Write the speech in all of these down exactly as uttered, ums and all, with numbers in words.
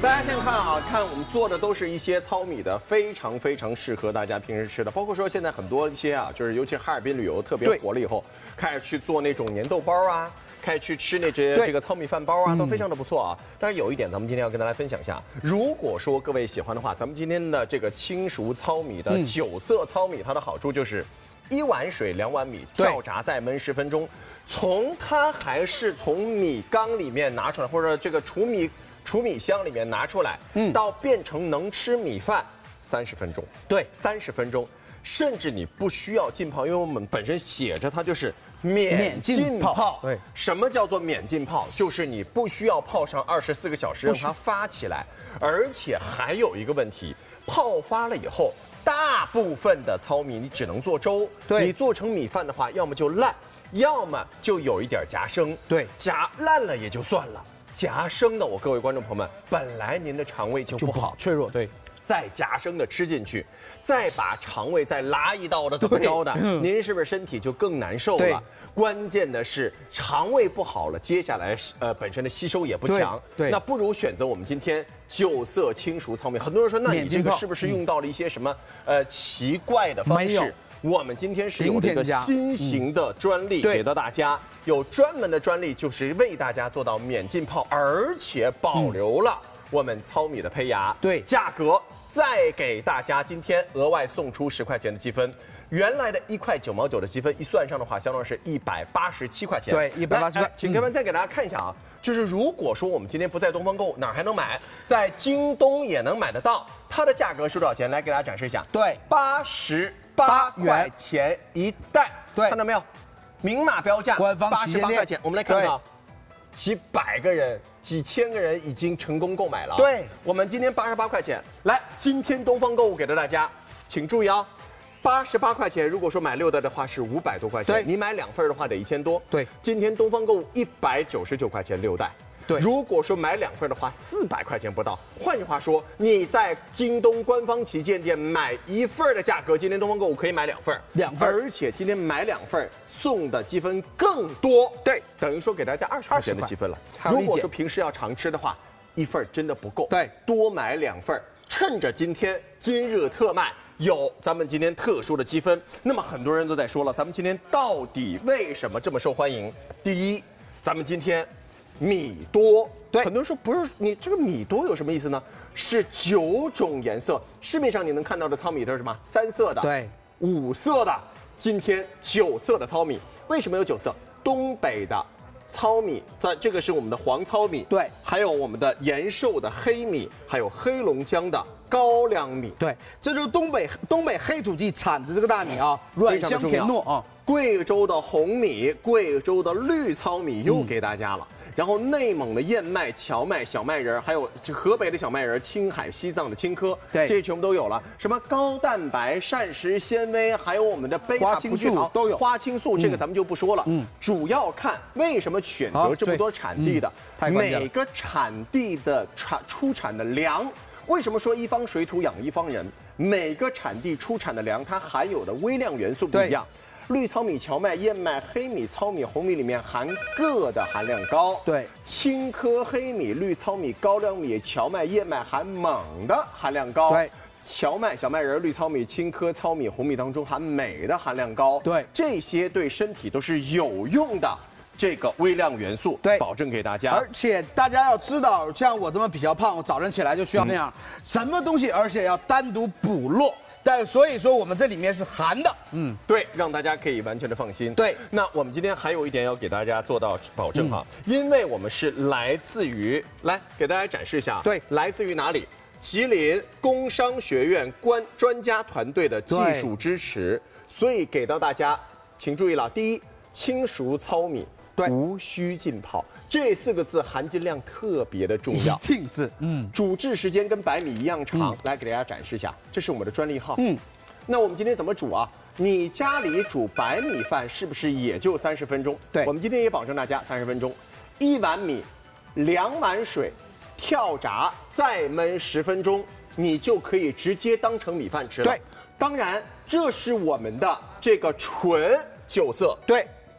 大家先看啊，看我们做的都是一些糙米的，非常非常适合大家平时吃的。包括说现在很多一些啊，就是尤其哈尔滨旅游特别火了以后，开始去做那种粘豆包啊，开始去吃那些这个糙米饭包啊，都非常的不错啊。但是有一点，咱们今天要跟大家分享一下，如果说各位喜欢的话，咱们今天的这个轻熟糙米的九色糙米，它的好处就是。一碗水，两碗米，跳炸再焖十分钟。从它还是从米缸里面拿出来，或者这个储米储米箱里面拿出来，嗯，到变成能吃米饭，三十分钟。对，三十分钟，甚至你不需要浸泡，因为我们本身写着它就是免浸泡。对，什么叫做免浸泡？就是你不需要泡上二十四个小时让它发起来，而且还有一个问题，泡发了以后。大部分的糙米你只能做粥，对，你做成米饭的话，要么就烂，要么就有一点夹生。对，夹烂了也就算了，夹生的，我各位观众朋友们，本来您的肠胃就不好，脆弱，对。再夹生的吃进去，再把肠胃再拉一道的怎么着的，您是不是身体就更难受了？关键的是肠胃不好了，接下来呃本身的吸收也不强，对，那不如选择我们今天九色轻熟糙米。很多人说，那你这个是不是用到了一些什么呃奇怪的方式？我们今天是有这个新型的专利给到大家，有专门的专利，就是为大家做到免浸泡，而且保留了。我们糙米的胚芽，对，价格再给大家今天额外送出十块钱的积分，原来的一块九毛九的积分一算上的话，相当于是一百八十七块钱。对，一百八十七块。请各位再给大家看一下啊，就是如果说我们今天不在东方购物，哪儿还能买？在京东也能买得到，它的价格是多少钱？来给大家展示一下。对，八十八块钱一袋。对，看到没有？明码标价，官方八十八块钱。我们来看看啊。几百个人、几千个人已经成功购买了。对，我们今天八十八块钱，来，今天东方购物给到大家，请注意啊，八十八块钱，如果说买六袋的话是五百多块钱，你买两份的话得一千多。对，今天东方购物一百九十九块钱六袋。对，如果说买两份的话，四百块钱不到。换句话说，你在京东官方旗舰店买一份的价格，今天东方购物可以买两份，两份，而且今天买两份。送的积分更多，对，等于说给大家二十块钱的积分了。如果说平时要常吃的话，一份真的不够，对，多买两份，趁着今天今日特卖有咱们今天特殊的积分。那么很多人都在说了，咱们今天到底为什么这么受欢迎？第一，咱们今天米多，对，很多人说不是你这个米多有什么意思呢？是九种颜色，市面上你能看到的糙米都是什么？三色的，对，五色的。今天九色的糙米，为什么有九色？东北的糙米，在这个是我们的黄糙米，对，还有我们的延寿的黑米，还有黑龙江的高粱米，对，这就是东北东北黑土地产的这个大米啊，软香甜糯啊。贵州的红米，贵州的绿糙米又给大家了。嗯，然后内蒙的燕麦、荞麦、小麦仁，还有河北的小麦仁、青海、西藏的青稞，对，这些全部都有了。什么高蛋白、膳食纤维，还有我们的贝塔葡聚糖都有。花青素这个咱们就不说了，嗯，主要看为什么选择这么多产地的，嗯，每个产地的产出产的粮。为什么说一方水土养一方人？每个产地出产的粮，它含有的微量元素不一样。绿糙米、荞麦、燕麦、黑米、糙米、红米里面含铬的含量高。对，青稞、黑米、绿糙米、高粱米、荞麦、燕麦含锰的含量高。对，荞麦、小麦仁、绿糙米、青稞、糙米、红米当中含镁的含量高。对，这些对身体都是有用的。这个微量元素，对，保证给大家。而且大家要知道，像我这么比较胖，我早晨起来就需要那样，嗯，什么东西，而且要单独补落。但所以说，我们这里面是含的，嗯，对，让大家可以完全的放心。对，那我们今天还有一点要给大家做到保证哈，嗯，因为我们是来自于，来给大家展示一下，对，来自于哪里？吉林工商学院官专家团队的技术支持，所以给到大家，请注意了，第一，轻熟糙米。无需浸泡，这四个字含金量特别的重要，一定是，嗯，煮制时间跟白米一样长。嗯，来给大家展示一下，这是我们的专利号。嗯，那我们今天怎么煮啊？你家里煮白米饭是不是也就三十分钟？对，我们今天也保证大家三十分钟，一碗米，两碗水，跳炸再焖十分钟，你就可以直接当成米饭吃了。对，当然这是我们的这个纯九色。对。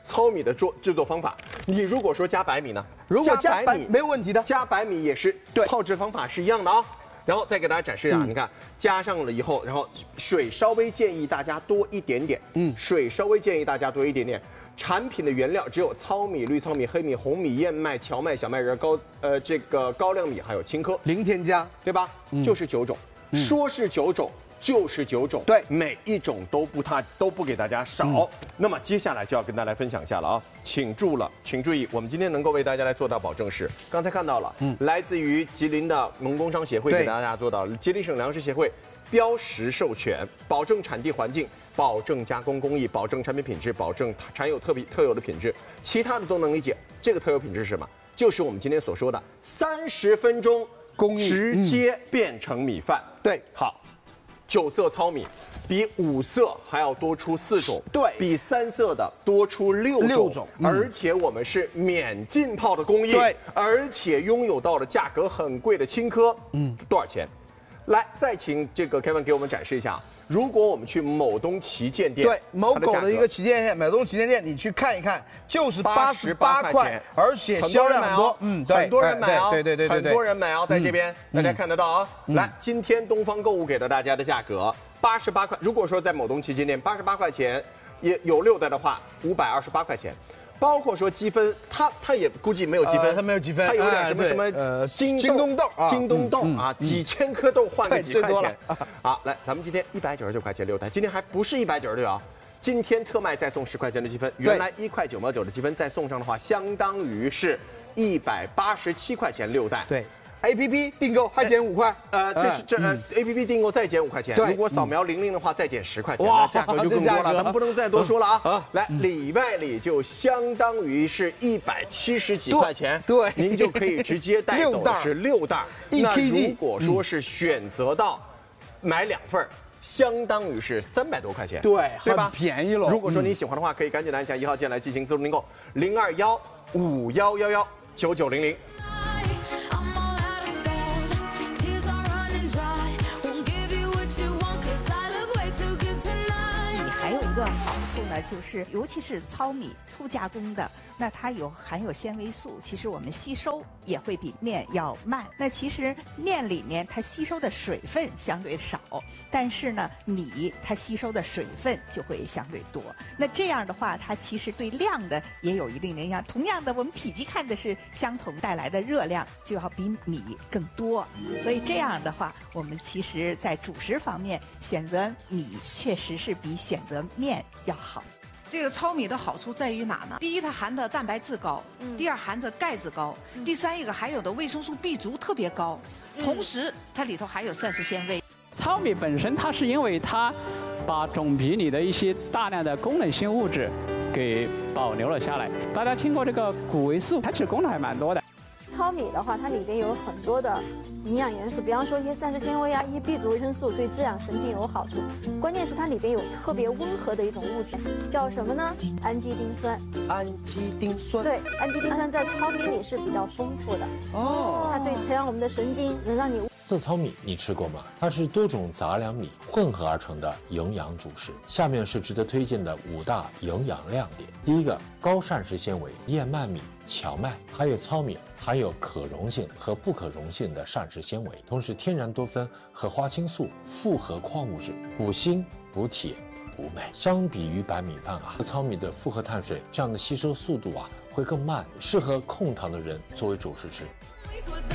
糙米的做制作方法。你如果说加白米呢？ 如果加白米没有问题的， 加白米也是对， 泡制方法是一样的啊、哦。然后再给大家展示一下，嗯、你看加上了以后，然后水稍微建议大家多一点点，嗯，水稍微建议大家多一点点。产品的原料只有糙米、绿糙米、黑米、红米、燕麦、荞麦、小麦仁、高呃这个高粱米，还有青稞， 零添加， 对吧？嗯、就是九种，嗯、说是九种。就是九种， 对， 每一种都不它都不给大家少。嗯、那么接下来就要跟大家分享一下了啊，请注了，请注意，我们今天能够为大家来做到保证是，刚才看到了，嗯，来自于吉林的农工商协会给大家做到，吉林省粮食协会标识授权，保证产地环境，保证加工工艺，保证产品品质，保证产有特别特有的品质，其他的都能理解。这个特有品质是什么？就是我们今天所说的三十分钟工艺直接变成米饭。嗯、 对， 好。九色糙米比五色还要多出四种， 对， 比三色的多出六种， 六种， 嗯、而且我们是免浸泡的工艺， 对， 而且拥有到了价格很贵的青稞，嗯，多少钱？来，再请这个 Kevin 给我们展示一下。如果我们去某东旗舰店， 对，某狗的一个旗舰店，某东旗舰店，你去看一看，就是八十八块，而且销量很多， 嗯，很多人买啊， 对对对对， 很多人买啊，在这边大家看得到啊。来，今天东方购物给了大家的价格八十八块，如果说在某东旗舰店八十八块钱，也有六袋的话，五百二十八块钱。包括说积分，它它也估计没有积分， 它没有积分， 它有点什么什么呃京东豆啊， 京东豆啊，几千颗豆换个几块钱。好，来，咱们今天一百九十九块钱六袋，今天还不是一百九十九啊，今天特卖再送十块钱的积分，原来一块九毛九的积分再送上的话，相当于是一百八十七块钱六袋。 对。A P P 订购还减五块， 呃，这是这呃 A P P 订购再减五块钱，如果扫描零零的话再减十块钱，那价格就更多了，咱们不能再多说了啊。来，里外里就相当于是一百七十几块钱， 对， 您就可以直接带走的是六袋。那如果说是选择到买两份，相当于是三百多块钱， 对， 对吧？ 便宜了。 如果说你喜欢的话，可以赶紧按下一号键来进行自助订购，零二幺五幺幺幺九九零零。 一个好处呢，就是尤其是糙米粗加工的，那它有含有纤维素，其实我们吸收也会比面要慢。那其实面里面它吸收的水分相对少，但是呢米它吸收的水分就会相对多。那这样的话，它其实对量的也有一定的影响。同样的，我们体积看的是相同，带来的热量就要比米更多。所以这样的话，我们其实在主食方面选择米确实是比选择面要好。 这个糙米的好处在于哪呢？第一，它含的蛋白质高；嗯、第二，含的钙质高；嗯、第三，一个含有的维生素 B 族特别高。嗯、同时，它里头还有膳食纤维。 糙米本身，它是因为它把种皮里的一些大量的功能性物质给保留了下来。大家听过这个谷维素，它其实功能还蛮多的。 糙米的话，它里边有很多的营养元素，比方说一些膳食纤维啊，一些 B 族维生素，对滋养神经有好处。关键是它里边有特别温和的一种物质，叫什么呢？氨基丁酸。 氨基丁酸。 对，氨基丁酸在糙米里是比较丰富的。哦。它对培养我们的神经，能让你。 色糙米你吃过吗？它是多种杂粮米混合而成的营养主食。下面是值得推荐的五大营养亮点。第一个，高膳食纤维，燕麦米、荞麦还有糙米含有可溶性和不可溶性的膳食纤维，同时天然多酚和花青素复合矿物质，补锌、补铁、补镁。相比于白米饭啊，糙米的复合碳水这样的吸收速度啊会更慢，适合控糖的人作为主食吃。